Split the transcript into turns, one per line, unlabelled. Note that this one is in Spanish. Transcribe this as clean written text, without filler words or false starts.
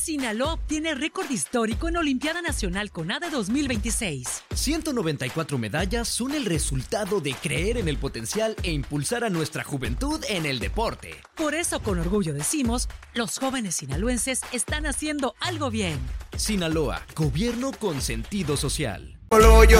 Sinaloa obtiene récord histórico en Olimpiada Nacional CONADE 2026.
194 medallas son el resultado de creer en el potencial e impulsar a nuestra juventud en el deporte.
Por eso, con orgullo decimos, los jóvenes sinaloenses están haciendo algo bien.
Sinaloa, gobierno con sentido social.
Yo